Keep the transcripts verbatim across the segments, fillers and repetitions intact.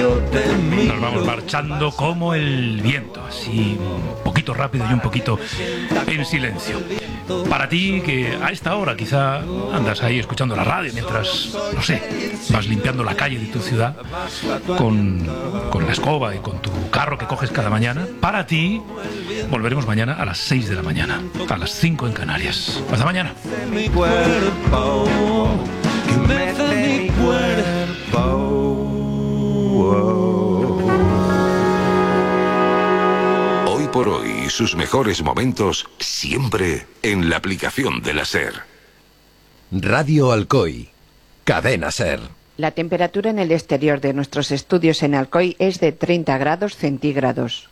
Nos vamos marchando como el viento, así un poquito rápido y un poquito en silencio. Para ti que a esta hora quizá andas ahí escuchando la radio mientras, no sé, vas limpiando la calle de tu ciudad con, con la escoba y con tu carro que coges cada mañana, para ti volveremos mañana a las seis de la mañana, a las cinco en Canarias. Hasta mañana. Mi cuerpo, que mece mi cuerpo. Hoy por hoy, sus mejores momentos siempre en la aplicación de la SER. Radio Alcoy, cadena SER. La temperatura en el exterior de nuestros estudios en Alcoy es de treinta grados centígrados.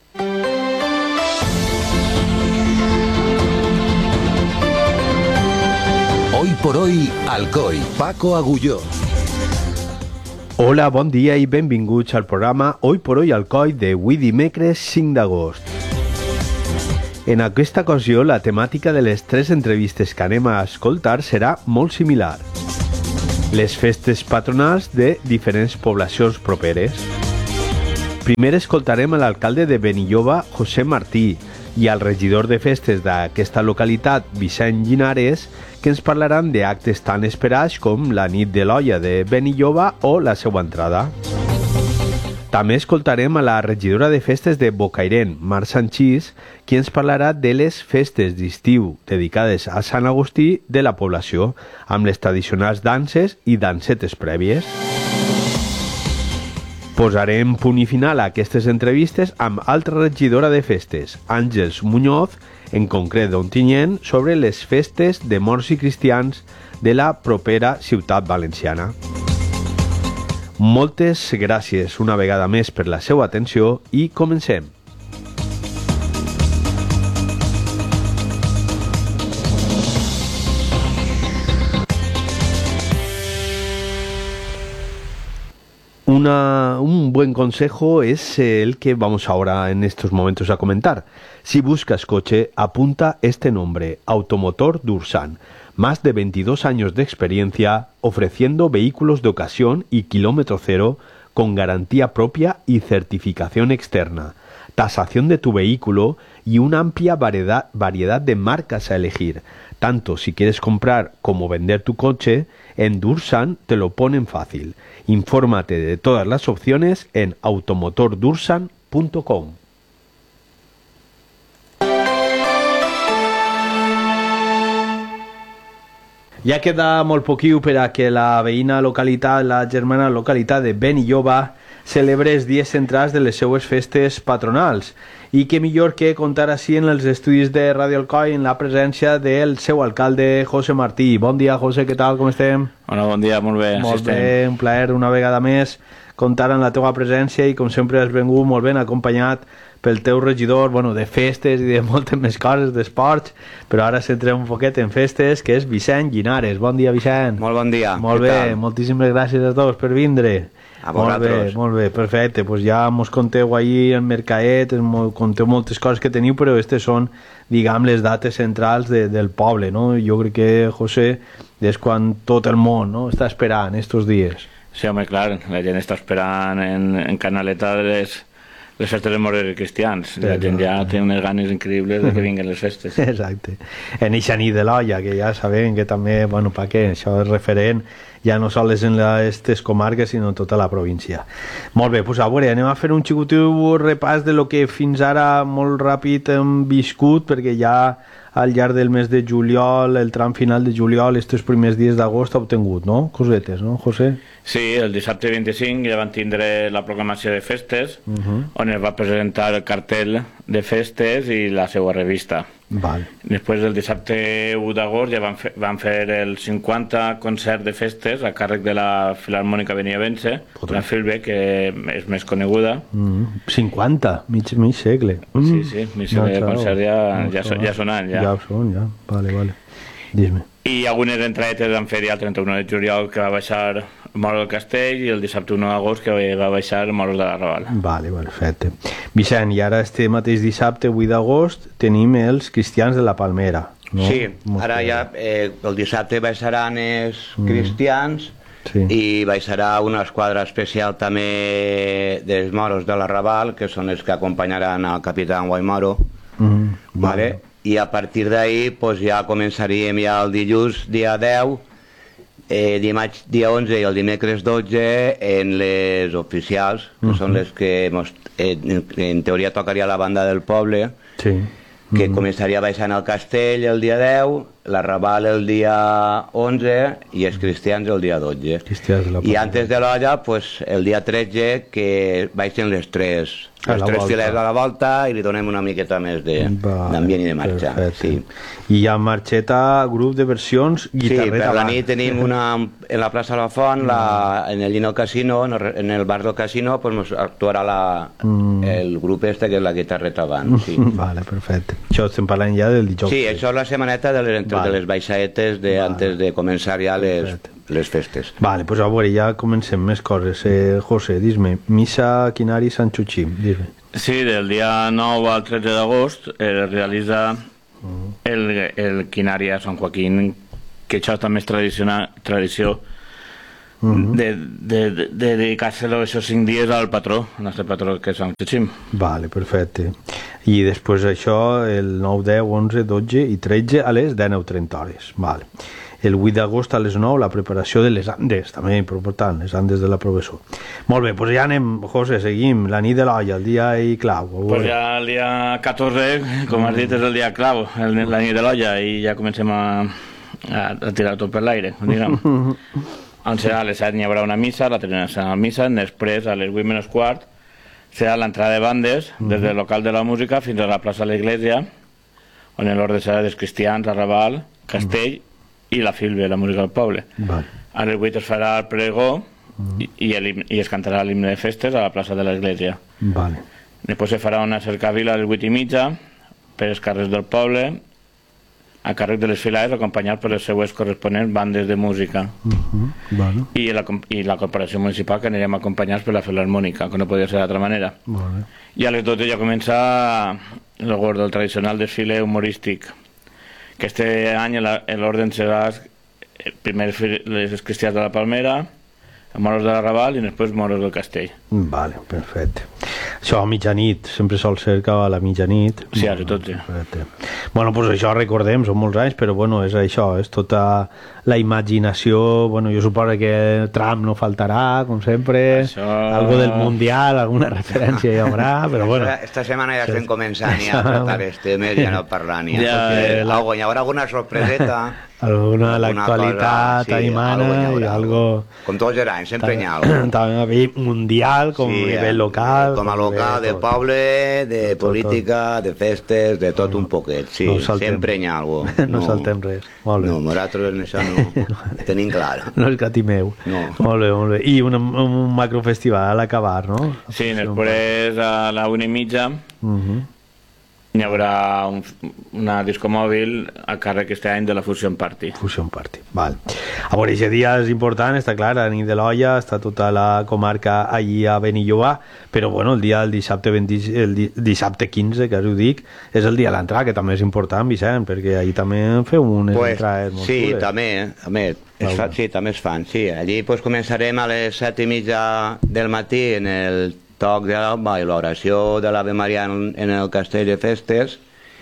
Hoy por hoy, Alcoy, Paco Agulló. Hola, bon dia i benvinguts al programa Hoy por hoy Alcoy d'avui dimecres cinc d'agost. En aquesta ocasió, la temàtica de les tres entrevistes que anem a escoltar serà molt similar. Les festes patronals de diferents poblacions properes. Primer escoltarem a l'alcalde de Benilloba, José Martí, i al regidor de festes d'aquesta localitat, Vicent Llinares, que ens parlaran d'actes tan esperats com la nit de l'olla de Benilloba o la seva entrada. També escoltarem a la regidora de festes de Bocairent, Mar Sanchís, qui ens parlarà de les festes d'estiu dedicades a Sant Agustí de la població, amb les tradicionals danses i dansetes prèvies. Posarem punt i final a aquestes entrevistes amb altra regidora de festes, Àngels Muñoz, en concret d'Ontinyent, sobre les festes de morts i cristians de la propera ciutat valenciana. Moltes gràcies una vegada més per la seva atenció i comencem. Una, un buen consejo es el que vamos ahora en estos momentos a comentar. Si buscas coche, apunta este nombre, Automotor Dursan. Más de veintidós años de experiencia ofreciendo vehículos de ocasión y kilómetro cero con garantía propia y certificación externa, tasación de tu vehículo y una amplia variedad, variedad de marcas a elegir. Tanto si quieres comprar como vender tu coche, en Dursan te lo ponen fácil. Infórmate de todas las opciones en automotor dursan punto com. Ja queda molt poquiu per a que la veïna localitat, la germana localitat de Benilloba, celebre els dies centrals de les seues festes patronals. I què millor que contar així en els estudis de Radio Alcoy en la presència del seu alcalde, José Martí. Bon dia, José, què tal, com estem? Hola, bon dia, molt bé. Molt bé, un plaer una vegada més comptar en la teva presència i com sempre has vengut molt ben acompanyat pel teu regidor, bueno, de festes i de moltes més coses, d'esports, però ara centrem un poquet en festes, que és Vicent Llinares. Bon dia, Vicent. Molt bon dia. Molt bé, moltíssimes gràcies a tots per vindre. A vosaltres. Molt bé, molt bé, perfecte. Pues ja mos conteu ahir el mercadet, mos conteu moltes coses que teniu, però aquestes són, diguem, les dates centrals de, del poble, no? Jo crec que, José, és quan tot el món, no?, està esperant estos dies. Sí, home, clar, la gent està esperant en, en Canaleta les, les festes de morts i cristians. La gent ja té unes ganes increïbles de que vinguin les festes. Exacte. En eixa nit de l'olla, que ja sabem que també, bueno, per què, això és referent ja no sols en aquestes comarques, sinó en tota la província. Molt bé, doncs a veure, anem a fer un xicotiu repàs de lo que fins ara molt ràpid hem viscut, perquè ja al llarg del mes de juliol, el tram final de juliol, estos primers dies d'agost ha obtingut, no? Cosetes, no, José? Sí, el dissabte vint-i-cinc ja van tindre la proclamació de festes, uh-huh. on es va presentar el cartell de festes i la seva revista. Val. Després del dissabte u d'agost ja van fer, van fer el cinquanta concert de festes a càrrec de la Filarmònica Benillobense, la Filbe, que és més coneguda. Mm, cinquanta, mig, mig segle. Mm. Sí, sí, mig segle no, de concert ja, no, ja, ja sonant. Ja. ja són, ja. Vale, vale. Dis-me. I algunes entradetes van fer ja el trenta-u de juliol, que va baixar Moros del Castell, i el dissabte u d'agost que va baixar Moros de la Raval. Vale, perfecte. Vicent, i ara este mateix dissabte, vuit d'agost, tenim els cristians de la Palmera. No? Sí, ara ja eh, el dissabte baixaran els mm. cristians Sí. I baixarà una esquadra especial també dels moros de l'Arrabal, que són els que acompanyaran al capità Guaimoro. Mm, vale. I a partir d'ahir pues, ja començaríem ja el dilluns dia deu, eh, dimarts dia onze i el dimecres dotze en les oficials, que uh -huh. són les que mos, eh, en, en teoria tocaria la banda del poble, sí. que Mm. començaria baixant al castell el dia deu, l'Arrabal el dia onze i els cristians el dia dotze. Cristians de la I antes de l'olla, pues, el dia tretze, que baixen les tres, A les la tres volta. filers a la volta i li donem una miqueta més de- d'ambient i de marxa. Sí. I hi ha marxeta, grup de versions, Sí, guitarreta. per la banda. nit tenim una, en la plaça de la Font, la, en el Lino Casino, en el, en el bar del Casino, pues mos actuarà la, Mm. el grup este que és la guitarreta band. Sí. Vale, perfecte. Això estem parlant ja del dijous. Sí, això és la setmaneta de les, entre Vale. de les baixaetes de, Vale. antes de començar ja les, Perfecte. les festes. Vale, pues a veure, ja comencem més coses. Eh, José, dis-me, Missa Quinari Sant Xuxim, dis-me. Sí, del dia nou al tretze d'agost es realitza el, el Quinari a Sant Joaquín, que això també és tradicional, tradició de, de, de, de dedicar-se-lo aquests cinc dies al patró, el nostre patró, que és Sant Xuxim. Vale, perfecte. I després això, el nou, deu, onze, dotze i tretze a les dinou trenta hores. Vale. El vuit d'agost a les nou la preparació de les Andes, també important, les Andes de la professor. Molt bé, doncs ja anem, José, seguim. La nit de l'olla, el dia i clau. Pues ja el dia catorze, com has dit, és el dia clau, el, la nit de l'olla, i ja comencem a, a, a tirar tot per l'aire, diguem. On serà a les set n'hi haurà una missa, la tradicional missa, després a les vuit menys quart serà l'entrada de bandes des del local de la música fins a la plaça de l'Església, on l'ordre serà dels cristians, Arrabal, Castell i la Filbe, la música del poble. Vale. A les vuit es farà el pregó i, i, el, him- i es cantarà l'himne de festes a la plaça de l'Església. Vale. Després se farà una cercavila a les vuit i mitja per els carrers del poble, a càrrec de les filades, acompanyat per les seues corresponents bandes de música. Uh -huh. Vale. I la, com- i la corporació municipal, que anirem acompanyats per la Filarmònica, que no podia ser d'altra manera. Vale. I a les dotze ja comença el gordo, el tradicional desfile humorístic, que este any la- l'orden serà eh, primer fi- les cristians de la Palmera, els moros de l'Arrabal i després moros del Castell. Vale, perfecte. Això a mitjanit, sempre sol ser cap a la mitjanit. Sí, a les dotze. Perfecte. Bueno, doncs això recordem, són molts anys, però bueno, és això, és tota la imaginació, bueno, jo suposo que Trump no faltarà, com sempre, Això- algo del Mundial, alguna referència hi haurà, però bueno. Esta, esta setmana ja estem començant ja a tratar els temes i a no parlar ni Ja, ja, eh, la... hi haurà alguna sorpreseta. Alguna de alguna l'actualitat cosa, sí, aimana algo hi i haurà, algo... Com tots els anys, sempre hi ha alguna cosa. També a nivell mundial, com a nivell eh, local. com a local, de tot. poble, de Tot, tot. política, de festes, de tot un poquet, sí, No saltem. sempre hi ha alguna cosa. No saltem res. Molt bé. No, nosaltres en això no tenim clar. No escatimeu. No. Molt bé, molt bé. I un, un macrofestival a l'acabar, no? Sí, després a la una i mitja Uh -huh. n'hi haurà un, una disco mòbil a càrrec este any de la Fusion Party. Fusion Party, val. A veure, aquest dia és important, està clar, a nit de l'olla, està tota la comarca allí a Benilloba, però bueno, el dia del dissabte, vint, el di, dissabte quinze, que us ho dic, és el dia de l'entrada, que també és important, Vicent, perquè allí també feu unes Pues, entrades molt sí, xules. també, eh, també, es fa, sí, també es fan, sí. Allí pues, començarem a les set i mitja del matí en el toc de l'alba i l'oració de l'Ave Maria en, en el castell de festes,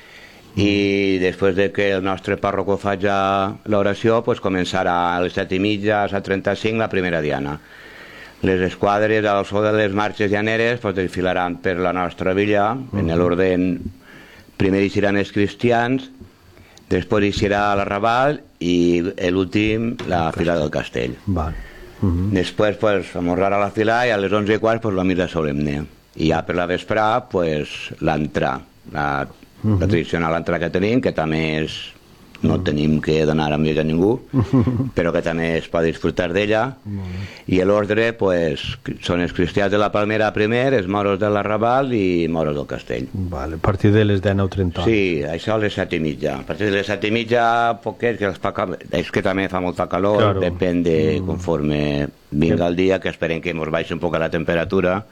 i després de que el nostre pàrroco faci l'oració pues, començarà a les set i mitja, a set trenta-cinc la primera diana. Les esquadres al so de les marxes llaneres pues, desfilaran per la nostra villa en l'ordre. Primer hi seran els cristians, després hi serà l'Arrabal i l'últim la fila del castell. Val. Uh -huh. Després pues, amorrarà la fila i a les onze i quart pues, la missa solemne. I ja per la vesprà pues, l'entrà, la, uh -huh. la tradicional entrada que tenim, que també és, no uh -huh. tenim que donar a mig a ningú, uh -huh. però que també es pot disfrutar d'ella. Uh -huh. I l'ordre pues, són els cristians de la Palmera primer, els moros de l'Arrabal i moros del castell. Vale, a partir de les dinou trenta. Sí, això a les set i mitja. A partir de les set i mitja, poquet, que els fa cal... és que també fa molta calor, Claro. depèn de conforme vinga el dia, que esperem que ens baixi un poc la temperatura,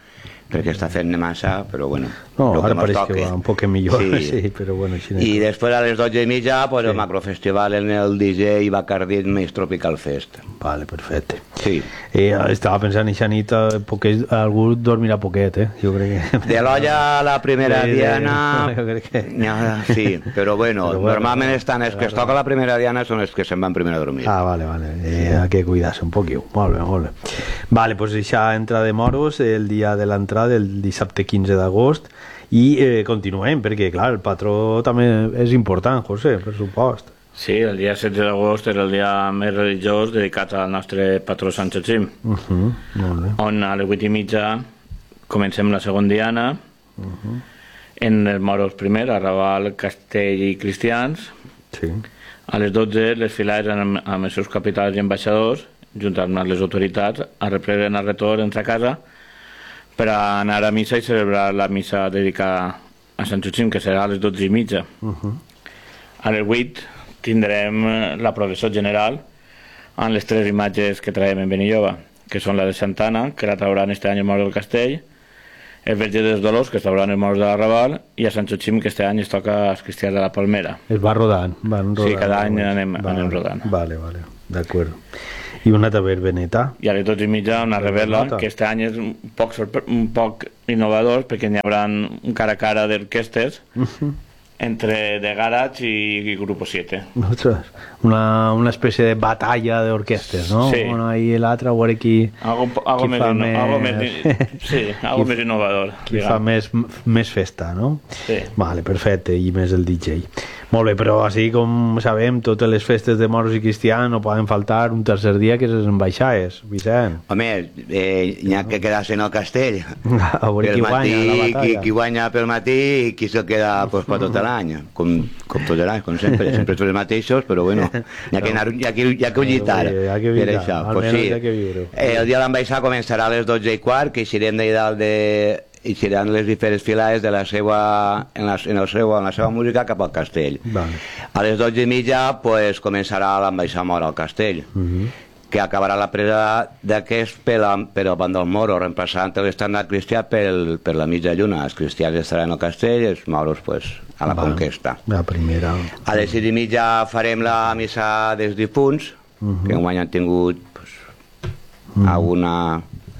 perquè està fent massa, però bueno, no, lo que ara nos pareix toque. que va un poc millor, sí, Sí. sí però bueno, així no. I després a les dotze i mitja, pues, Sí. el macrofestival en el D J i Bacardí més Tropical Fest. Vale, perfecte. Sí. Eh, estava pensant, eixa nit eh, poquet, algú dormirà poquet, eh? Jo crec que... De l'olla a la primera Sí, de- diana... jo crec que- Ja, sí, però bueno, Però bueno, normalment estan els que es toca la primera diana són els que se'n van primer a dormir. Ah, vale, vale. Eh, hay que cuidarse un poquillo. Molt bé, molt bé. Vale, pues eixa entra de moros el dia de l'entrada, el dissabte quinze d'agost, i eh, continuem, perquè, clar, el patró també és important, José, per supost. Sí, el dia setze d'agost era el dia més religiós dedicat al nostre patró Sant Joaquim, Uh -huh, molt bé. on a les vuit i mitja comencem la segona diana, Uh -huh. en els moros primer, a Raval, Castell i Cristians. Sí. A les dotze, les filades amb, amb els seus capitals i ambaixadors, junt amb les autoritats, a repleguen al retorn entre casa per a anar a missa i celebrar la missa dedicada a Sant Joaquim, que serà a les dotze i mitja. Uh -huh. A les vuit tindrem la professó general amb les tres imatges que traiem en Benilloba, que són la de Santana, que la trauran este any el Moro del Castell, el Verge dels Dolors, que es trauran el Moro de la Raval, i a Sant Joaquim, que este any es toca als Cristians de la Palmera. Es va rodant, van rodant. Sí, cada any vale. anem- vale, anem rodant. Vale, vale, d'acord. I una taverbeneta. I a les dotze i mitja una revela, Nota. que este any és un poc, sorpre- un poc innovador, perquè n'hi haurà un cara a cara d'orquestes entre The Garage i, i Grupo siete. Ostres, una, una espècie de batalla d'orquestes, no? Sí. Una i l'altra, a veure qui... Algo, un po- algo, Qui més, fa inno- més- algo més, sí, algo Qui- més innovador. Qui diguem. fa més, més festa, no? Sí. Vale, perfecte, i més el D J. Molt bé, però així com sabem, totes les festes de moros i cristians no poden faltar un tercer dia, que és les ambaixades, Vicent. Home, eh, n'hi ha que quedar-se en el castell. A veure qui Pel guanya la matí, batalla. qui, qui guanya pel matí i qui se queda pues, per tot l'any, com, com tots els anys, com sempre, sempre són els mateixos, però bueno, hi ha que, anar, hi ha que, hi ha que lluitar. Hi ha que per lluitar, això. almenys Pues sí. hi ha que viure. Eh, el dia de l'ambaixada començarà a les dotze i quart, que eixirem d'ahir dalt de... i seran les diferents filades de la seva, en, la, en, el seu, en la seva música cap al castell. Vale. A les dotze i mitja pues, començarà l'ambaixada mora al castell, Uh -huh. que acabarà la presa d'aquest per, la, per el band del moro, reemplaçant l'estàndard cristià per, per la mitja lluna. Els cristians estaran al castell i els moros pues, a la Vale. conquesta. La primera... A les sis i mitja farem la missa dels difunts, Uh -huh. que enguany han tingut pues, Uh -huh. alguna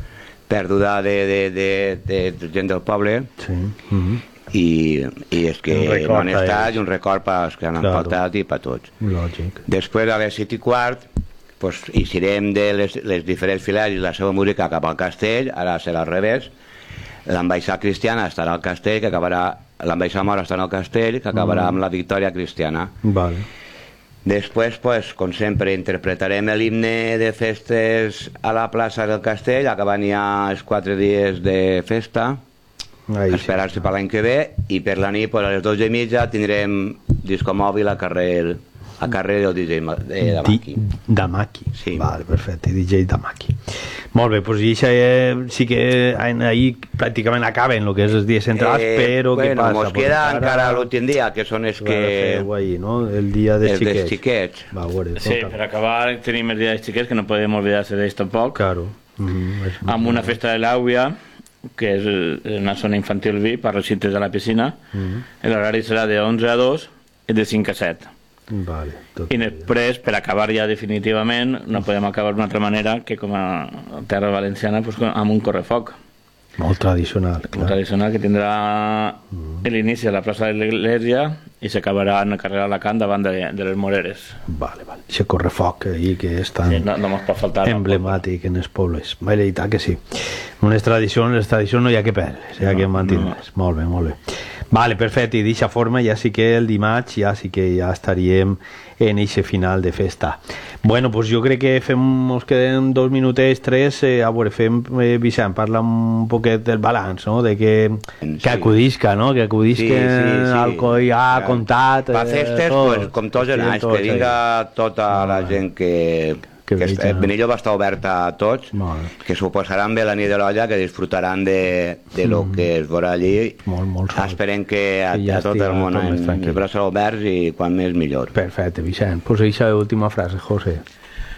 pèrdua de, de, de, de, de gent del poble, Sí. Uh -huh. i, i és que Un record no han per estat ells. i un record pels que han Claro. faltat i per tots. Lògic. Després, a les set i quart, pues, eixirem de les, les diferents filades i la seva música cap al castell, ara serà al revés. L'ambaixada cristiana estarà al castell, que acabarà... L'ambaixada mora estarà al castell, que acabarà Mm. amb la victòria cristiana. Vale. Després, pues, com sempre, interpretarem l'himne de festes a la plaça del castell, acabant ja els quatre dies de festa, Ahí sí. esperar-se per l'any que ve, i per la nit, pues, a les dotze i mitja, tindrem disco mòbil a carrer, a carrer del D J Ma- de Damaki. Di- Damaki. Sí. Vale, perfecte, D J Damaki. Molt bé, doncs això eh, sí que en- ahir pràcticament acaben el que és els dies centrals, però què bueno, passa? mos Pues queda encara- encara l'últim dia, que són els que... que... Ahí, no? El dia dels els dels xiquets. xiquets. Va, a veure, Sí, tota- per acabar tenim el dia dels xiquets, que no podem oblidar-se d'ells tampoc, Claro. Mm, és- amb una festa de l'àvia, que és eh, una zona infantil V I P, a recintes de la piscina. Mm. L'horari serà de onze a dos i de cinc a set. Vale, tot I després, per acabar ja definitivament, no podem acabar d'una altra manera que com a terra valenciana, pues, amb un correfoc. molt tradicional, Un clar. tradicional que tindrà l'inici a la plaça de l'Església i s'acabarà en el carrer Alacant davant de, de les Moreres. Vale, vale. Això correfoc ahí que és tan Sí, no, no mos pot faltar. emblemàtic en els pobles. Vale, i tant que sí. Unes tradicions, les tradicions no hi ha que perdre, hi ha No, que mantenir-les. Molt bé, molt bé. Vale, perfecte, i d'aquesta forma ja sí que el dimarts ja sí que ja estaríem en eixe final de festa. Bueno, pues jo crec que fem, ens queden dos minutets, tres, eh, a veure, fem, eh, Vicent, parla un poquet del balanç, no?, de que, Sí. que acudisca, no?, que acudisca Sí, sí, sí. al coi, ha Ja. contat... Pa festes, tot. pues, com tots els Estiguin anys, tots que vinga tota Molt la bé. gent que... Que que veig, est- no? Benilloba està oberta a tots, Molt bé. que s'ho posaran bé la nit de l'olla, que disfrutaran de, de lo que es veurà allí. Molt, molt sol. Esperem que a, Que ja a tot estiga el món tot més en tranquil. els braços oberts i quan més millor. Perfecte, Vicent. Pues eixa última frase, José.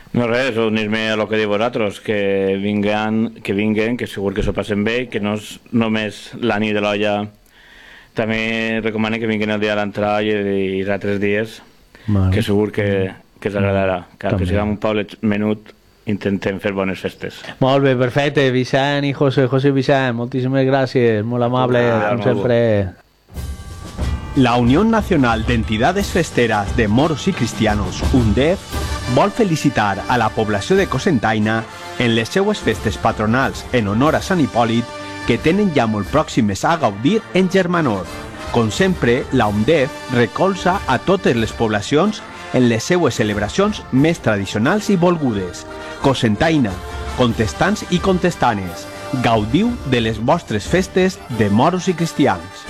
No res, unir-me a lo que diu vosaltres, que vinguen, que vinguen, que segur que s'ho passen bé, que no és només la nit de l'olla. També recomano que vinguin el dia de l'entrada i, i els altres dies, vale. Que segur que, que els agradarà. Que, que siguem un poble menut, intentem fer bones festes. Molt bé, perfecte. Vicent i José, José i Vicent, moltíssimes gràcies, molt amable, ah, com sempre. La Unión Nacional de Entidades Festeras de Moros y Cristianos, UNDEF, vol felicitar a la població de Cocentaina en les seues festes patronals en honor a Sant Hipòlit que tenen ja molt pròximes a gaudir en Germanor. Com sempre, la UNDEF recolza a totes les poblacions en les seues celebracions més tradicionals i volgudes. Cocentaina, contestants i contestanes, gaudiu de les vostres festes de moros i cristians.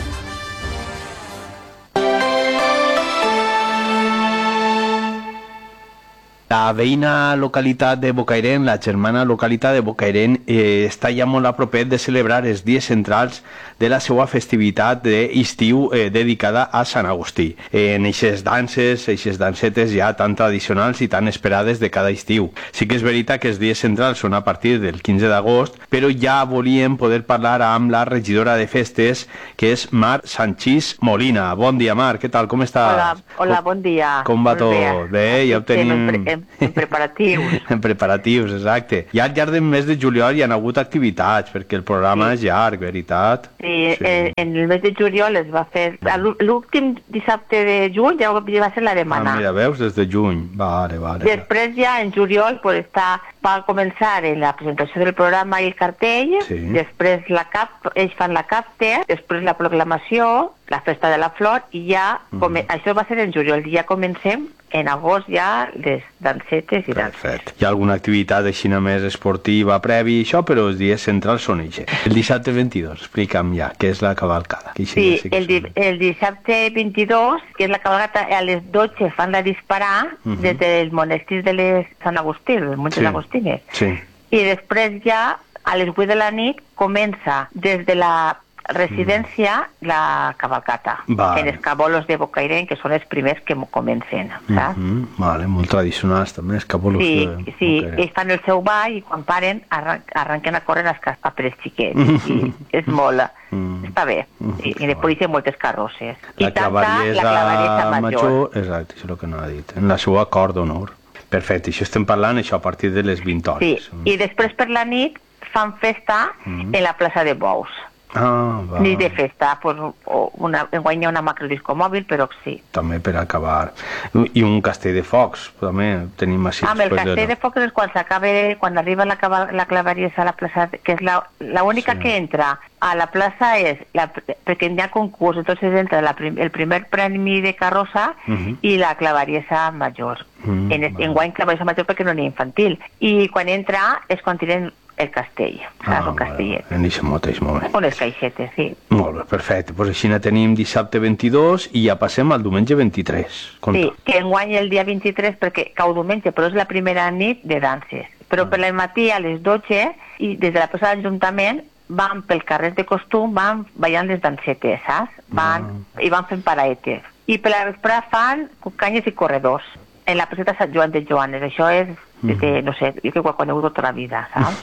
La veïna localitat de Bocairent, la germana localitat de Bocairent, eh, està ja molt a propet de celebrar els dies centrals de la seva festivitat d'estiu eh, dedicada a Sant Agustí. Eh, en eixes danses, eixes dansetes ja tan tradicionals i tan esperades de cada estiu. Sí que és veritat que els dies centrals són a partir del quinze d'agost, però ja volíem poder parlar amb la regidora de festes, que és Mar Sanchís Molina. Bon dia, Mar, què tal, com estàs? Hola, hola, bon dia. Com va tot? Bé, ja ho tenim... En preparatius. En preparatius, exacte. Ja al llarg del mes de juliol hi ha hagut activitats, perquè el programa sí. és llarg, veritat? Sí, sí. En, en el mes de juliol es va fer... L'últim dissabte de juny ja va ser la demana. Ah, mira, veus, des de juny. Vale, vale. Després ja en juliol pues, està, va començar en la presentació del programa i el cartell, sí. Després la cap, ells fan la capte, després la proclamació, la festa de la flor, i ja, mm. com, això va ser en juliol, i ja comencem en agost ja les dansetes i danses. Perfecte. Hi ha alguna activitat així més esportiva previ això, però els dies centrals són això. El dissabte vint-i-dos, explica'm ja, què és la cavalcada? Sí, sí el, di el dissabte vint-i-dos, que és la cavalcada, a les dotze fan la disparar uh -huh. des del monestir de les Sant Agustí, dels Montes sí. Agustines. Sí. I després ja, a les vuit de la nit, comença des de la residència mm. la cavalcata, vale. En els cabolos de Bocairent, que són els primers que comencen, saps? Mm -hmm. Vale, molt tradicionals també, els cabolos sí, de sí, ells fan el seu ball i quan paren arran arranquen a córrer a per els xiquets, i és molt, mm. està bé, mm. i, i després hi ha moltes carrosses. La clavariesa, la clavariesa major. major. Exacte, això és el que no ha dit, en la seva cor d'honor. Perfecte, això estem parlant això a partir de les vint hores. Sí, i després per la nit fan festa mm. en la plaça de Bous. Ah, va. Ni de festa, pues, una, enguany hi ha una macrodisco mòbil, però sí. També per acabar. I un castell de focs, també tenim així. Ah, el castell de... de focs és quan s'acaba, quan arriba la, la clavariesa a la plaça, que és l'única sí. que entra a la plaça és, la, perquè hi ha concurs, entonces entra la, el primer premi de carrossa uh -huh. i la clavariesa major. Uh -huh, en, vale. Enguany clavariesa major perquè no n'hi ha infantil. I quan entra és quan tenen el castell, saps? Ah, un castellet. En aquest mateix moment. Unes caixetes, sí. Molt bé, perfecte. Doncs així ne tenim dissabte vint-i-dos i ja passem al diumenge vint-i-tres. Conta. Sí, que enguany el dia vint-i-tres, perquè cau diumenge, però és la primera nit de danses. Però ah. per la matí a les dotze, i des de la plaça de l'Ajuntament, van pel carrer de costum, van ballant les dansetes, saps? Van, ah. I van fent paraetes. I per la vesprada fan cucanyes i corredors. En la placeta Sant Joan de Joanes, això és, de, no sé, jo que ho he conegut tota la vida, saps?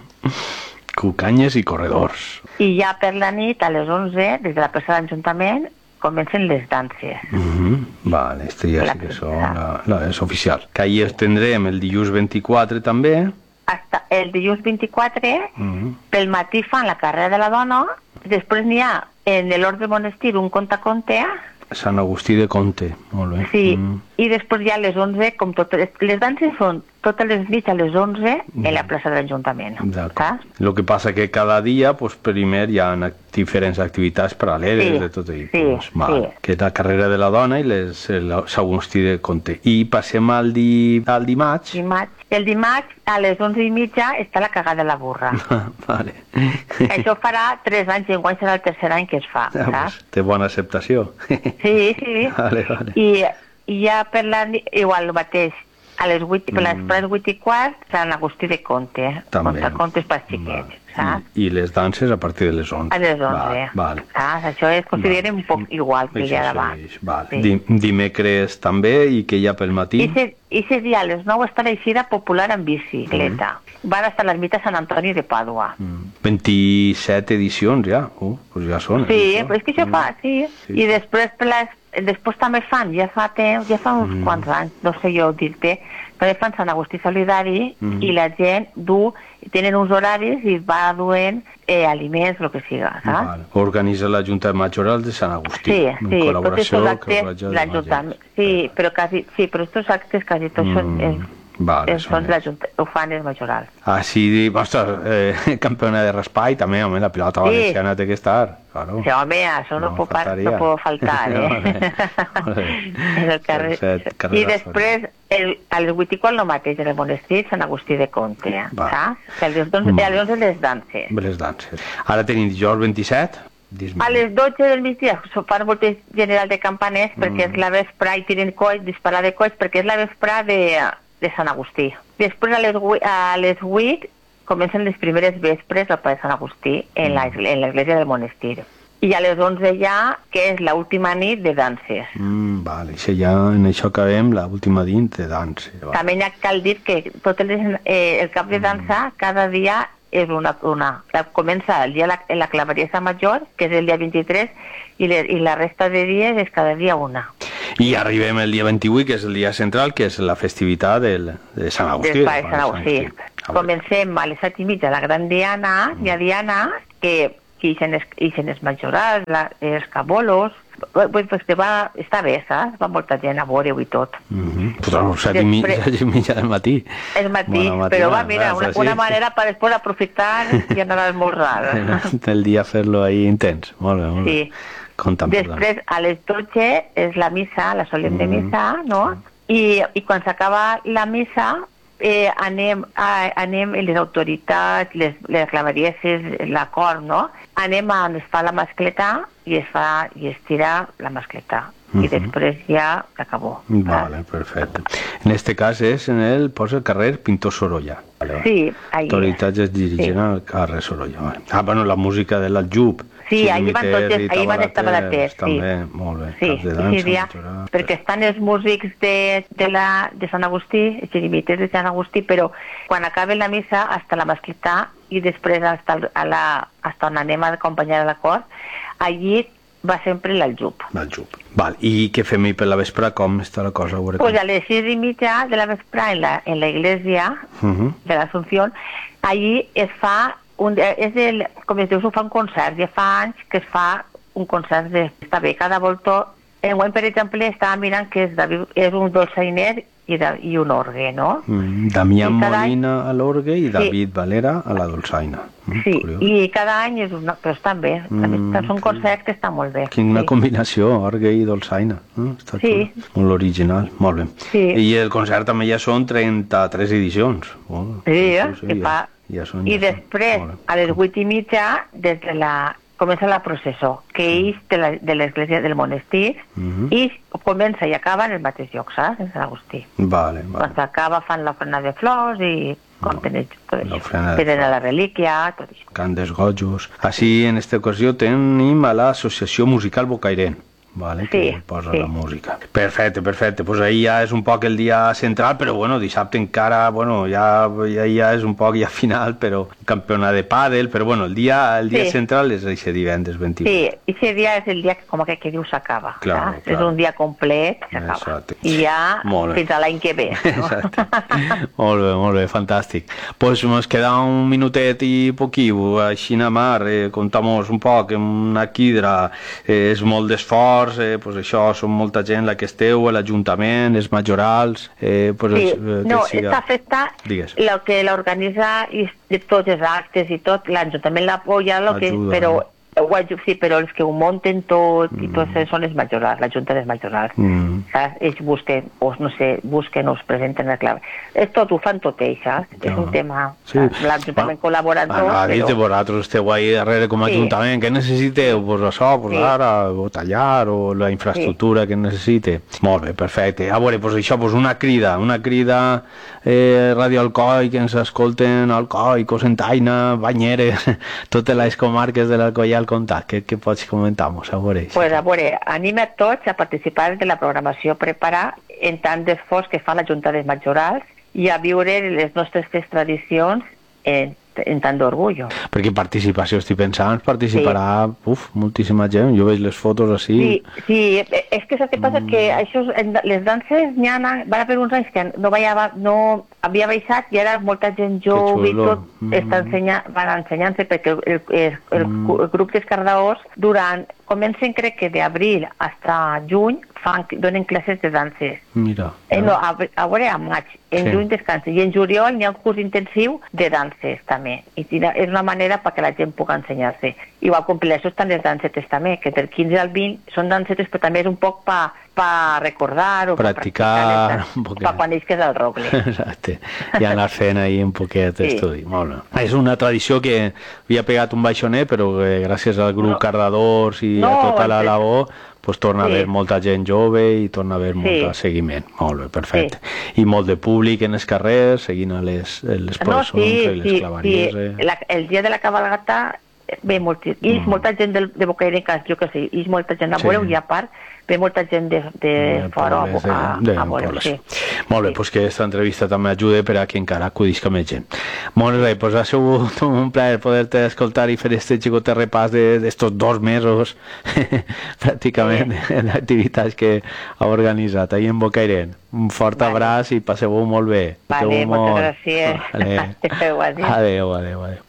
Cucanyes i corredors. I ja per la nit, a les onze, des de la plaça de l'Ajuntament, comencen les danses. Mm -hmm. Vale, esto ja sí que són, la, la, és oficial. Que ahir els tindrem el dilluns vint-i-quatre també. Hasta el dilluns vint-i-quatre, mm -hmm. pel matí fan la carrera de la dona, després n'hi ha en l'Hort del Monestir un conta-conte, Sant Agustí de Conte, molt bé. Sí, mm. i després ja a les onze, com totes, les danses són totes les nits a les onze en la plaça de l'Ajuntament. D'acord. El que passa que cada dia, pues, primer hi ha diferents activitats paral·leles sí, de tot i sí, pues, mal, sí. que és la carrera de la dona i les, Sant Agustí de Conte. I passem al, di, al dimarts. Dimarts. El dimarts a les onze i mitja està la cagada de la burra. Vale. Això farà tres anys i enguany serà el tercer any que es fa, ja, saps? Pues, té bona acceptació. Sí, sí. Vale, vale. I, i ja per la nit, igual el mateix, A les vuit, per les mm. vuit i quart, Sant Agustí de Conte. També. Contes per xiquets, saps? I, I les danses a partir de les onze. A les onze. Val, val. Saps? Això es considera un poc igual que el dia d'abans. Val. Sí. Dim dimecres també, i que hi ha pel matí? I ese dia a les nou està l'eixida popular en bicicleta. Mm. Van estar l'ermita Sant Antoni de Pàdua. Mm. vint-i-set edicions ja? Uh, pues ja són. Sí, eh, però és que això mm. fa, sí. sí. I després per les Després també fan, ja fa temps, ja fa uns mm. quants anys, no sé jo dir-te, també fan Sant Agustí Solidari mm. i la gent du, tenen uns horaris i va duent eh, aliments, el que siga, saps? Vale. Organitza la Junta Majoral de Sant Agustí. Sí, en sí, col·laboració tots actes, l'Ajuntament. Sí, però quasi, sí, però estos actes quasi tots mm. són... Eh, Vale, és, són les ho fan els majorals. Ah, sí, ostres, eh, campiona de raspall també, home, la pilota sí. valenciana té que estar, claro. Sí, home, això no, no, pot, no pot faltar, eh? En el carrer. Perfecte, I després, el, a les vuit i quart el mateix, en el monestir Sant Agustí de Conte, saps? Que a les onze les danses. Les danses. Ara tenim dijous vint-i-set, a les dotze del migdia fan voltes general de campaners mm. perquè és la vesprà i tiren coix, disparar de coix, perquè és la vesprà de... de Sant Agustí. Després a les, a les vuit comencen les primeres vespres al pa de Sant Agustí en l'església del monestir. I a les onze ja, que és l'última nit de danses. Mm, vale, això ja en això acabem l'última nit de danses. Vale. També ja cal dir que tot el, eh, el cap de dansa cada dia és una. una. Comença el dia la, la claveriesa major, que és el dia vint-i-tres, i, le, i la resta de dies és cada dia una. I arribem el dia vint-i-vuit, que és el dia central, que és la festivitat del, de Sant Agustí. Del pa de Sant Agustí. Comencem a les set i mitja la gran Diana, mm. hi ha Diana, que hi ixen els majorals, la, els cabolos, pues, pues que va, està bé, saps? Va molta gent a veure-ho i tot. Mm-hmm. Però set i mitja del matí. El matí, però va, mira, una, una manera per després aprofitar i anar a esmorzar. El dia fer-lo ahí intens. Molt bé, molt bé. Sí. Després, a les dotze, és la missa, la solemne mm. missa, no? I, i quan s'acaba la missa, eh, anem, a, anem les autoritats, les, les claverieses, la cor, no? Anem a on es fa la mascletà i es fa i es tira la mascletà. Mm-hmm. I després ja s'acabó. Vale, perfecte. En este cas és en el, posa el carrer Pintor Sorolla. Vale, sí, ahí autoritats es dirigen sí. al carrer Sorolla. Vale. Ah, bueno, la música de l'Aljub. Sí, ahí van totes, ahí van estar balaters, sí. També, molt bé. Sí, de dansa, sí, dia, perquè estan els músics de, de, la, de Sant Agustí, els xirimites de Sant Agustí, però quan acaben la missa, hasta la mascletà i després hasta, a la, hasta on anem a acompanyar a la cort, allí va sempre l'Aljub. L'Aljub. Val, i què fem per la vespre? Com està la cosa? Pues com... a les sis i mitja de la vespre en la, en la iglesia uh-huh. de l'Assumpció, allí es fa Un, és el, com es diu, ho fa un concert, ja fa anys que es fa un concert de... Està bé, cada volta... Enguany, per exemple, estava mirant que és, David, és un dolçainer i, de, i un orgue, no? Mm, Damià Molina any... a l'orgue i David sí. Valera a la dolçaina. Mm, sí, curiós. I cada any és una... Però estan bé, mm, són concerts que estan molt bé. Quina sí. combinació, orgue i dolçaina. Mm, està sí. tot, molt original, molt bé. Sí. I el concert també ja són trenta-tres edicions. Oh, sí, eh? Sí, que ja, fa... Ja són, I ja després, són. a les vuit i mitja, des de la... comença la processó, que ix de, de l'església del monestir, uh-huh. i comença i acaba en el mateix lloc, saps? En Sant Agustí. Vale, vale. Quan s'acaba fan l'ofrena de flors i compten no. tot això. Tenen la relíquia, tot això. Cant dels gojos. Així, en aquesta ocasió, tenim a l'Associació Musical Bocairen. Vale, sí, que posa sí. la música. Perfecte, perfecte. Pues ahí ja és un poc el dia central, però bueno, dissabte encara, bueno, ja, ja, ja és un poc ja final, però campionat de pàdel, però bueno, el dia, el dia sí. central és aquest divendres vint-i-vuit. Sí, aquest dia és el dia que, com que, que diu s'acaba. Claro, claro. És un dia complet, s'acaba. I ja fins a l'any que ve. No? Exacte. Molt bé, molt bé, fantàstic. Pues ens queda un minutet i poquiu, així a mar, eh, contamos un poc, una quidra, eh, és molt d'esforç, Eh, pues això, són molta gent la que esteu, l'Ajuntament, els majorals... Eh, pues sí, eh, no, siga... esta festa, el que l'organitza de tots els actes i tot, l'Ajuntament l'apoya, que, però Sí, però els que ho munten tot i tot això són els majorals, la Junta dels Majorals. Mm. Saps? Ells busquen, o no sé, busquen o es presenten el clave. És tot, ho fan tot ells, saps? No. És un tema... Sí. L'Ajuntament col·labora en tot, però... Dit, vosaltres esteu ahí darrere com a sí. Ajuntament, què necessiteu? Pues això, pues sí. Ara, o tallar, o la infraestructura sí. Que necessite. Molt bé, perfecte. A veure, pues això, pues una crida, una crida eh, Radio Alcoi, que ens escolten Alcoi, Cocentaina, Banyeres, totes les comarques de l'Alcoi al comptat. Què, què pots comentar-nos? A veure, pues, a veure, anima a tots a participar de la programació preparar en tant d'esforç que fa la Junta dels Majorals i a viure les nostres tres tradicions en, en tant d'orgullo. Perquè participació, estic pensant, participarà sí. Uf, moltíssima gent, jo veig les fotos així. Sí, sí, és que saps què passa? Mm. Que això, les danses n'hi ha, van haver uns anys que no, vaya, no havia baixat i ara molta gent jove i tot mm. està ensenyant, van ensenyant-se perquè el, el, el, el, mm. el grup d'escardaors durant, comencen crec que d'abril fins a juny fan, donen classes de danses. Mira. Eh, no, a, a veure, a maig, en sí. Juny descansen i en juliol n'hi ha un curs intensiu de danses també. I és una manera perquè la gent pugui ensenyar-se. Igual com per això estan les dansetes també, que del quinze al vint són dansetes però també és un poc per pa recordar o practicar, per pa quan isques al roble. Exacte, i anar fent ahí un poquet d'estudi. Sí. Molt bé. És una tradició que havia pegat un baixonet, però que gràcies al grup no. Cardadors i no, a tota la labor pues torna sí. A haver molta gent jove i torna a haver sí. Molt seguiment. Molt bé, perfecte. Sí. I molt de públic en els carrers, seguint a les, les processons no, sí, i les sí, claveries. Sí. Eh. La, el dia de la cabalgata ve molt, i mm. molta gent del, de Bocairent, jo que sé, i molta gent a veure-ho sí. I a part ve molta gent de, de fora a, a, a veure-ho. Sí. Molt bé, sí. Pues que aquesta entrevista també ajuda per a que encara acudisca més gent. Molt bé, pues ha sigut un plaer poder-te escoltar i fer este xicotet repàs d'estos dos mesos pràcticament sí. D'activitats que ha organitzat ahí en Bocairent. Un fort vale. Abraç i passeu-ho molt bé. Vale, moltes gràcies. Vale. Adéu, adéu, adéu.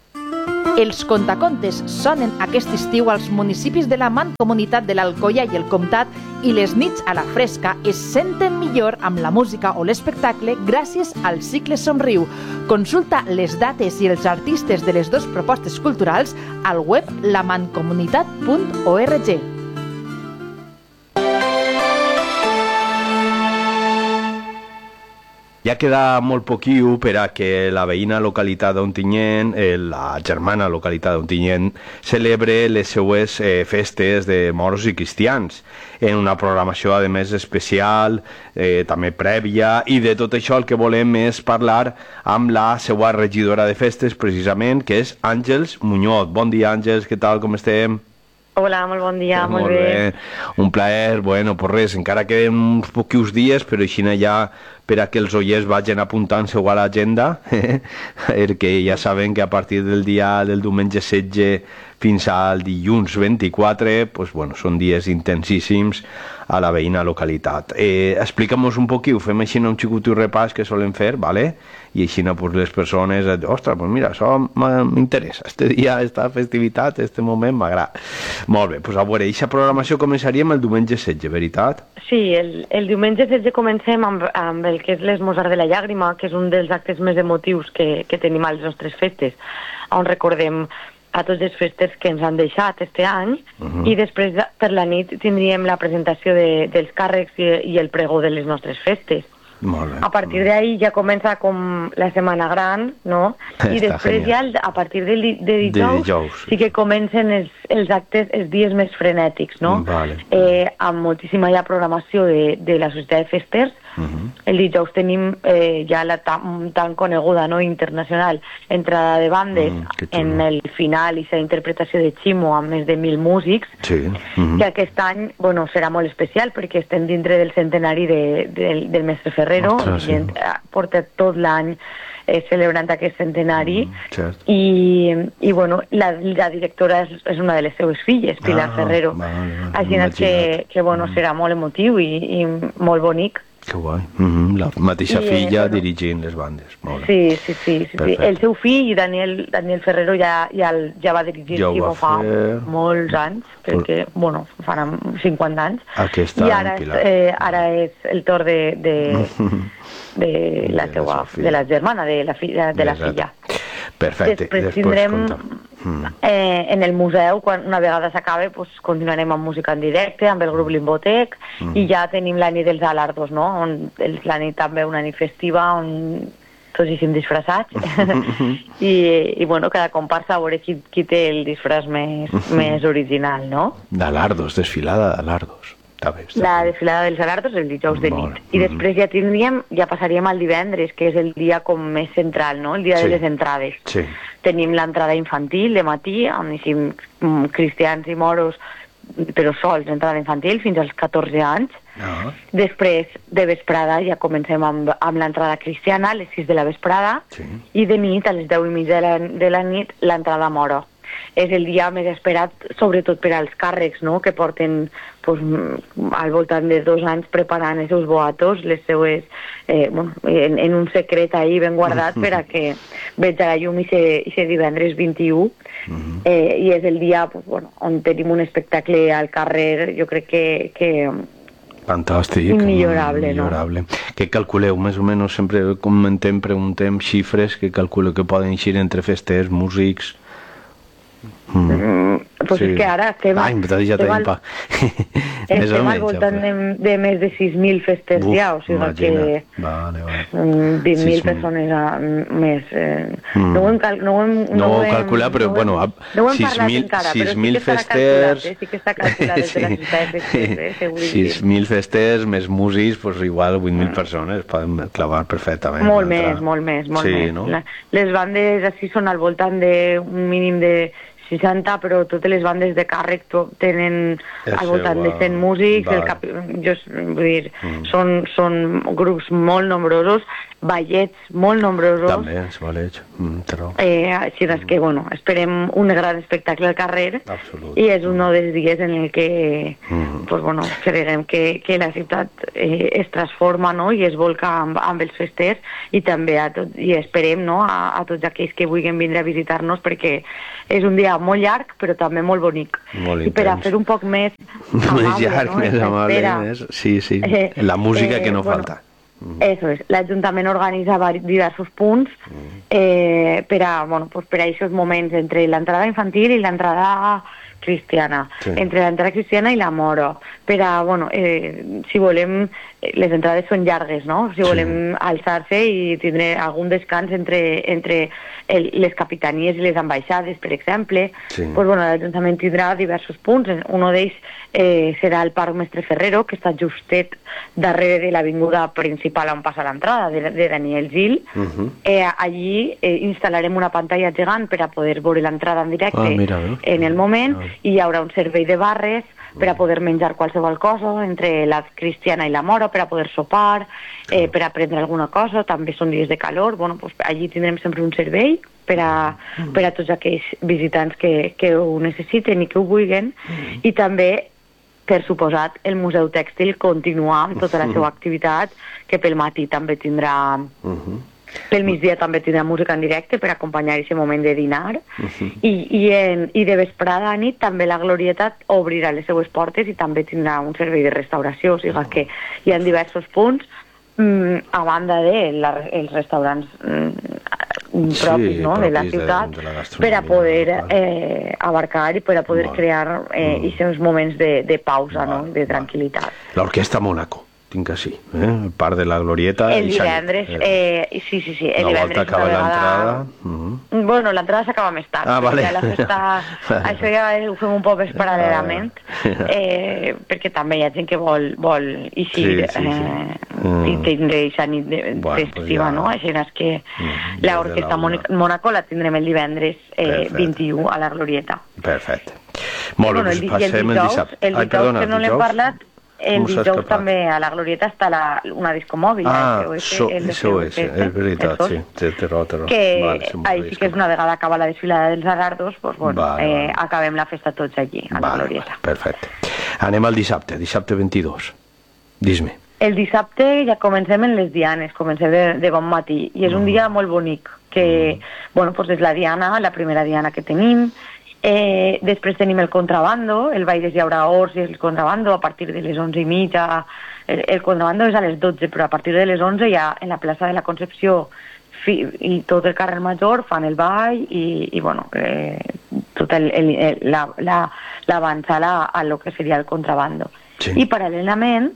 Els contacontes sonen aquest estiu als municipis de la Mancomunitat de l'Alcoia i el Comtat i les nits a la fresca es senten millor amb la música o l'espectacle gràcies al cicle Somriu. Consulta les dates i els artistes de les dues propostes culturals al web la mancomunitat punt org. Ja queda molt poquiu per a que la veïna localitat d'Ontinyent, eh, la germana localitat d'Ontinyent, celebre les seues eh, festes de moros i cristians, en una programació, a més, especial, eh, també prèvia, i de tot això el que volem és parlar amb la seva regidora de festes, precisament, que és Àngels Muñoz. Bon dia, Àngels, què tal, com estem? Hola, molt bon dia, molt, molt bé. bé. Un plaer, bueno, pues res, encara queden uns poquius dies, però així ja per a que els oients vagin apuntant-se a l'agenda, perquè ja saben que a partir del dia del diumenge setze fins al dilluns vint-i-quatre, pues, bueno, són dies intensíssims a la veïna localitat. Eh, Explica'm-nos un poquí, fem així un xicotiu repàs que solen fer, ¿vale? I així pues, les persones, ostres, pues mira, això m'interessa, este dia, esta festivitat, este moment m'agrada. Molt bé, pues a veure, aquesta programació començaríem el diumenge setze, veritat? Sí, el, el diumenge setze comencem amb, amb el que és l'esmorzar de la llàgrima, que és un dels actes més emotius que, que tenim a les nostres festes, on recordem a tots les festes que ens han deixat este any, uh-huh. I després per la nit tindríem la presentació de, dels càrrecs i, i el pregó de les nostres festes. Molt bé. A partir d'ahí ja comença com la setmana gran, no? I Està després genial. Ja a partir de, de, dijous, de dijous sí que comencen els, els actes, els dies més frenètics, no? Vale. Eh, amb moltíssima ja programació de, de la Societat de Festers. Uh-huh. El dijous tenim eh, ja la tan, tan coneguda, no? Internacional entrada de bandes uh-huh. en el final i la interpretació de Ximo amb més de mil músics, sí. Uh-huh. Que aquest any, bueno, serà molt especial perquè estem dintre del centenari de, de, del mestre Ferrer. Ostres, sí. Porta tot l'any eh, celebrant aquest centenari mm, i, i bueno, la, la directora és, és una de les seues filles, Pilar ah, Ferrero, vale, així que, que bueno, mm. serà molt emotiu i, i molt bonic. Que guai, mm-hmm. La mateixa I, filla bueno, dirigint les bandes. Molt sí, sí, sí, sí, sí. El seu fill, Daniel, Daniel Ferrero, ja, ja, ja va dirigir ja Ximo fa fer... molts anys, crec que, bueno, farà cinquanta anys. Aquesta I ara, Pilar. Eh, ara és el torn de, de, de, la, teua, de la germana, de la filla. De la filla. Perfecte. Després tindrem Mm. Eh, en el museu, quan una vegada s'acabe, pues, continuarem amb música en directe, amb el grup Limbotec, mm. i ja tenim la nit dels Alardos, no? On és la nit també una nit festiva, on tots hi estem disfressats. I, i bueno, cada comparsa a veure qui, qui té el disfraç més, més original, no? D'Alardos, desfilada d'Alardos. Bé, la desfilada dels Alardos el dijous de nit. I després ja tindríem, ja passaríem al divendres, que és el dia com més central, no? El dia sí. de les entrades. Sí. Tenim l'entrada infantil de matí, on hi cristians i moros, però sols entrada infantil, fins als catorze anys. Uh-huh. Després, de vesprada, ja comencem amb, amb l'entrada cristiana, a les sis de la vesprada, sí. i de nit, a les deu i mitja de la, de la nit, l'entrada moro. És el dia més esperat, sobretot per als càrrecs, no?, que porten pues, al voltant de dos anys preparant els seus boatos, les seues, eh, bueno, en, en un secret ahí ben guardat per a que veig a la llum i se divendres vint-i-u. Uh-huh. eh, i és el dia pues, bueno, on tenim un espectacle al carrer, jo crec que... que Fantàstic, millorable, millorable. No? Què calculeu? Més o menys sempre comentem, preguntem xifres que calculeu que poden eixir entre festers, músics... Mm. Mm, pues sí. És que ara estem, Ai, ja estem, al, estem al voltant de, de més de sis mil festers Uf, ja, o sigui imagina. Que vale, vale. vint mil persones a, més eh, mm. no ho hem, cal, no ho hem, no no ho hem calculat, però no bueno no ho hem parlat encara, però sí que festers... eh? sí que està calculat des de la ciutat de festers, eh? sis mil festers més músics, pues igual vuit mil mm. persones poden clavar perfectament. Molt més, molt més, molt sí, més. No? La, les bandes així són al voltant d'un mínim de seixanta, però totes les bandes de càrrec tenen és al voltant igual. de cent músics, el cap... jo, vull dir, mm. són, són grups molt nombrosos, ballets molt nombrosos. També, és ballet. Mm, eh, així és que, bueno, esperem un gran espectacle al carrer. Absolut. I és un dels dies en el que, mm. pues, bueno, creguem que, que la ciutat eh, es transforma, no?, i es volca amb, amb els festers, i també a tot, i esperem, no?, a, a tots aquells que vulguin vindre a visitar-nos, perquè és un dia molt llarg, però també molt bonic. Molt I per a fer un poc més amable, més llarg, no?, més amable, més... sí, sí, eh, la música eh, que no bueno, falta. Eso és, l'Ajuntament organitza diversos punts eh, per a, bueno, pues per a aquests moments entre l'entrada infantil i l'entrada cristiana, sí. entre l'entrada cristiana i la moro, per a, bueno, eh, si volem, les entrades són llargues, no? Si volem sí. alçar-se i tindre algun descans entre, entre el, les capitanies i les ambaixades, per exemple, sí. pues, bueno, l'Ajuntament tindrà diversos punts. Un d'ells eh, serà el Parc Mestre Ferrero, que està justet darrere de l'avinguda principal on passa l'entrada, de, de Daniel Gil. Uh-huh. eh, allí eh, instal·larem una pantalla gegant per a poder veure l'entrada en directe ah, mira, eh? en el moment, ah. i hi haurà un servei de barres per a poder menjar qualsevol cosa entre la cristiana i la moro, per a poder sopar, eh, per a prendre alguna cosa. També són dies de calor, bueno, pues, allí tindrem sempre un servei per a, per a tots aquells visitants que, que ho necessiten i que ho vulguin, i també, per suposat, el Museu Tèxtil continua amb tota la seva activitat, que pel matí també tindrà... Uh-huh. Pel migdia també tindrà música en directe per acompanyar aquest moment de dinar. Uh-huh. I, i, en, i de vesprada a nit també la Glorieta obrirà les seues portes i també tindrà un servei de restauració, o sigui uh-huh. que hi ha diversos punts, mm, a banda de la, els restaurants mm, propis, sí, no? propis de la ciutat, de, de la per a poder eh, abarcar i per a poder Val. crear eh, mm. aquests moments de, de pausa, Val. no? de tranquil·litat. L'Orquestra Mónaco. Tinc que sí, eh? El Parc de la Glorieta... El divendres, eh, sí, sí, sí, el una divendres... volta acaba vegada... l'entrada... Uh-huh. Bueno, l'entrada s'acaba més tard, ah, vale. ja la festa... això ja ho fem un poc més paral·lelament, eh, perquè també hi ha gent que vol, vol eixir sí, sí, sí. eh, mm. i tindre aquesta nit de, bueno, festiva, pues ja... no? Així és que mm. l'Orquestra Mónaco la tindrem el divendres eh, vint-i-u a la Glorieta. Perfecte. Molt bé, bueno, pues passem el dissabte. El dijous, que no l'hem parlat... El dijous també a la Glorieta està la, una disco mòbil. Ah, això és, és veritat, sí. Terror, terror. Que vale, ahí sí que és una vegada acaba la desfilada dels Alardos, pues, bueno, vale, eh, vale. acabem la festa tots allí, a vale, la Glorieta. Vale, perfecte. Anem al dissabte, dissabte vint-i-dos. Dis-me. El dissabte ja comencem en les dianes, comencem de, de bon matí, i és un mm. dia molt bonic, que, mm. bueno, pues és la diana, la primera diana que tenim. Eh, després tenim el contrabando, el ball dels llauraors i el contrabando a partir de les onze i mitja. El, el contrabando és a les dotze, però a partir de les onze ja en la plaça de la Concepció fi, i tot el carrer Major fan el ball i, i bueno, eh, tota l'avançada a lo que seria el contrabando. Sí. I paral·lelament,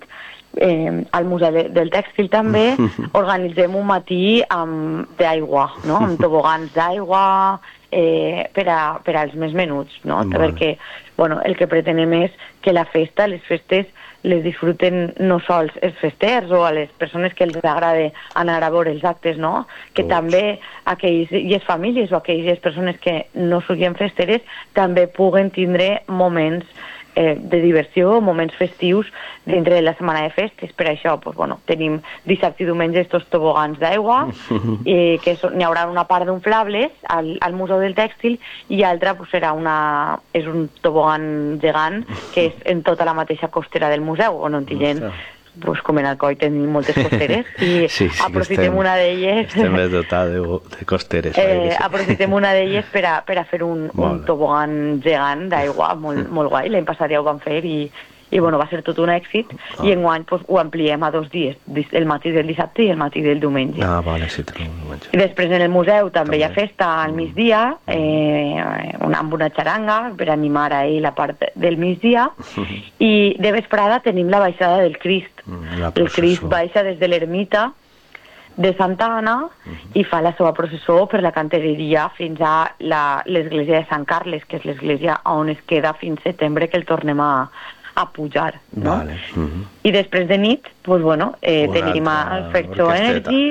eh, al Museu de, del Tèxtil també organitzem un matí d'aigua, no? Amb tobogans d'aigua eh, per, a, per als més menuts, no? Vale. Perquè bueno, el que pretenem és que la festa, les festes, les disfruten no sols els festers o a les persones que els agrada anar a veure els actes, no? Que Tots. També aquelles famílies o aquelles persones que no siguin festeres també puguen tindre moments eh, de diversió, moments festius dintre de la setmana de festes. Per això pues, bueno, tenim dissabte i diumenge estos tobogans d'aigua, eh, que n'hi haurà una part d'inflables al, al Museu del Tèxtil i altra pues, serà una, és un tobogan gegant que és en tota la mateixa costera del museu, on en tenen, pues, com en Alcoi tenim moltes costeres i sí, sí, aprofitem estem, una d'elles estem dotats de, de costeres eh, sí. aprofitem una d'elles per, a, per a fer un, un tobogan gegant d'aigua molt, molt guai. L'any passat ja ho vam fer i i bueno, va ser tot un èxit ah. i enguany pues, ho ampliem a dos dies, el matí del dissabte i el matí del diumenge. Ah, vale, sí, diumenge. I després en el museu també, també. hi ha festa al migdia, eh, una, amb una xaranga per animar ahir la part del migdia mm-hmm. i de vesprada tenim la baixada del Crist. Mm, el Crist baixa des de l'ermita de Santa Anna mm-hmm. i fa la seva processó per la cantereria fins a l'església de Sant Carles, que és l'església on es queda fins setembre, que el tornem a a pujar, no? Vale. Uh-huh. I després de nit, pues, bueno, eh, tenim el Ferxó Energy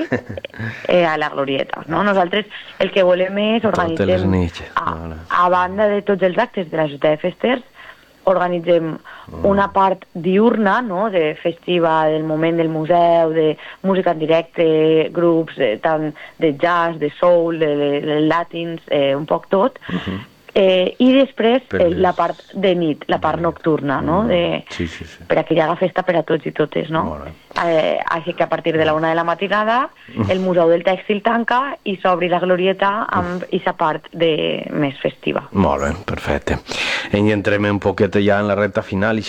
eh, a la Glorieta, no? Nosaltres el que volem és organitzem, a, vale. a banda de tots els actes de la Junta de Festers, organitzem uh-huh. una part diurna, no?, de festiva, del moment del museu, de música en directe, grups eh, tant de jazz, de soul, de, de, de latins, eh, un poc tot, uh-huh. Eh, i després eh, la part de nit, la part nocturna, no? De, sí, sí, sí. Per a que hi haga festa per a tots i totes, no? Eh, així que a partir de la una de la matinada el Museu del Tèxtil tanca i s'obri la Glorieta amb aquesta part de més festiva. Molt bé, perfecte. I entrem un poquet ja en la recta final i